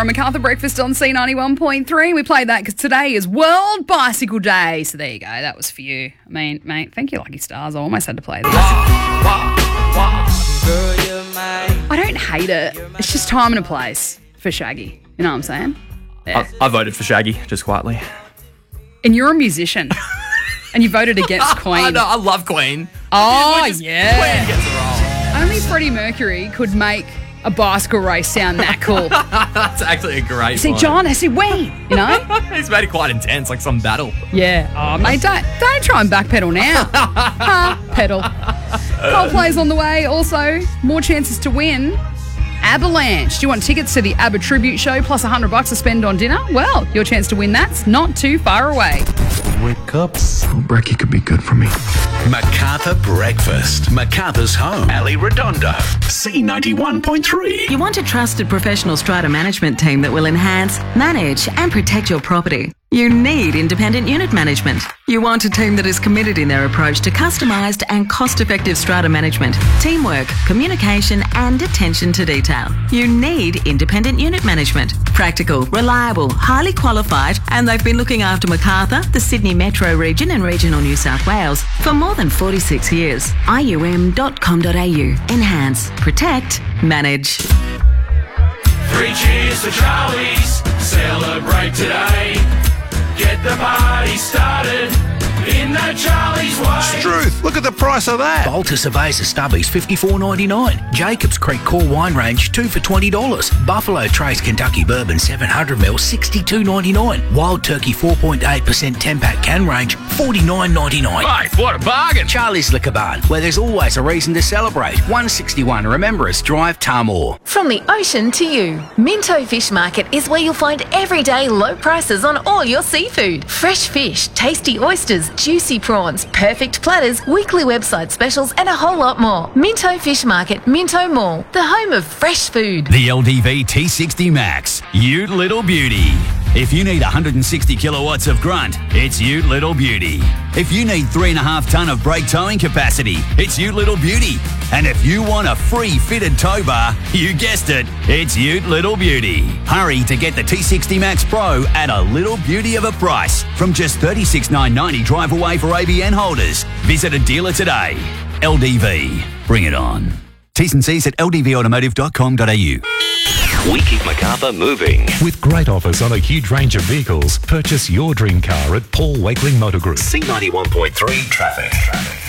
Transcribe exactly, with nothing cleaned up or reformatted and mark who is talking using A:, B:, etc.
A: MacArthur Breakfast on C ninety-one point three. We played that because today is World Bicycle Day. So there you go. That was for you. I mean, mate, thank you, Lucky Stars. I almost had to play this. I don't hate it. It's just time and a place for Shaggy. You know what I'm saying? Yeah.
B: I, I voted for Shaggy, just quietly.
A: And you're a musician. And you voted against Queen.
B: I know, I love Queen.
A: Oh,
B: Just,
A: yeah.
B: Queen gets it wrong.
A: Only Freddie Mercury could make a bicycle race sound that cool.
B: That's actually a great
A: See,
B: one.
A: John, I said, we, you know?
B: He's made it quite intense, like some battle.
A: Yeah. Oh, mate, don't, don't try and backpedal now. huh? Pedal. Coldplay's on the way. Also, more chances to win. Avalanche. Do you want tickets to the ABBA tribute show plus one hundred bucks to spend on dinner? Well, your chance to win that's not too far away.
C: Wake up. Oh, brekkie could be good for me.
D: MacArthur Breakfast. MacArthur's home. Ali Redondo. C ninety-one point three.
E: You want a trusted professional strata management team that will enhance, manage and protect your property. You need independent unit management. You want a team that is committed in their approach to customised and cost-effective strata management, teamwork, communication and attention to detail. You need independent unit management. Practical, reliable, highly qualified, and they've been looking after MacArthur, the Sydney Metro region and regional New South Wales for more than forty-six years. I U M dot com dot A U. Enhance, protect, manage.
F: Three cheers for Charlie's. Celebrate today. Get the party started in that Charlie's way.
D: Struth, look at the price of that. Baltus Avesa Stubbies, fifty-four ninety-nine. Jacobs Creek Core Wine Range, two for twenty dollars. Buffalo Trace Kentucky Bourbon, seven hundred mil, sixty-two ninety-nine. Wild Turkey, four point eight percent ten-pack can range, forty-nine ninety-nine.
F: Mate, what a bargain.
D: Charlie's Liquor Barn, where there's always a reason to celebrate. one sixty-one Remembrance Drive, Tamor.
G: From the ocean to you, Minto Fish Market is where you'll find everyday low prices on all your seafood. Fresh fish, tasty oysters, juicy prawns, perfect platters, weekly website specials and a whole lot more. Minto Fish Market, Minto Mall, the home of fresh food.
H: The L D V T sixty Max, Ute Little Beauty. If you need one hundred sixty kilowatts of grunt, it's Ute Little Beauty. If you need three and a half tonne of brake towing capacity, it's Ute Little Beauty. And if you want a free fitted tow bar, you guessed it, it's Ute Little Beauty. Hurry to get the T sixty Max Pro at a little beauty of a price from just thirty-six thousand nine hundred ninety drive away for A B N holders. Visit a dealer today. L D V, bring it on. T's and C's at L D V automotive dot com dot A U.
I: We keep MacArthur moving.
J: With great offers on a huge range of vehicles, purchase your dream car at Paul Wakeling Motor Group.
I: C ninety-one point three traffic. traffic.